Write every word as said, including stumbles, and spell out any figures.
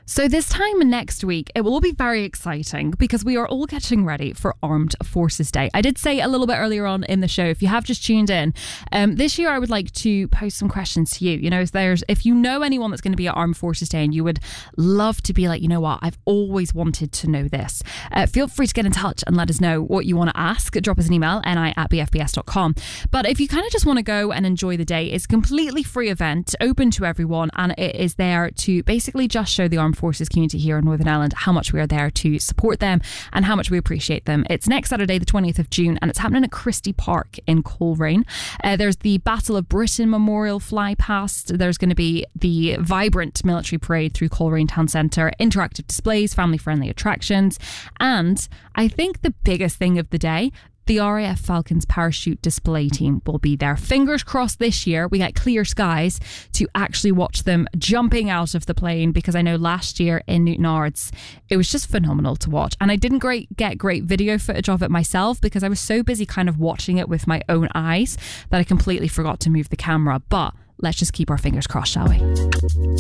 So this time next week, it will all be very exciting because we are all getting ready for Armed Forces Day. I did say a little bit earlier on in the show, if you have just tuned in, um, this year I would like to pose some questions to you. You know, if there's, if you know anyone that's going to be at Armed Forces Day and you would love to be like, you know what, I've always wanted to know this, uh, feel free to get in touch and let us know what you want to ask. Drop us an email, ni at b f b s dot com. But if you kind of just want to go and enjoy the day, it's a completely free event, open to everyone, and it is there to basically just show the Armed Forces community here in Northern Ireland how much we are there to support them and how much we appreciate them. It's next Saturday the twentieth of June and it's happening at Christie Park in Coleraine. Uh, there's the Battle of Britain Memorial fly past. There's going to be the vibrant military parade through Coleraine Town Centre, interactive displays, family friendly attractions, and I think the biggest thing of the day, the R A F Falcons parachute display team will be there. Fingers crossed this year we get clear skies to actually watch them jumping out of the plane, because I know last year in Newtownards it was just phenomenal to watch, and I didn't great get great video footage of it myself because I was so busy kind of watching it with my own eyes that I completely forgot to move the camera. But let's just keep our fingers crossed, shall we?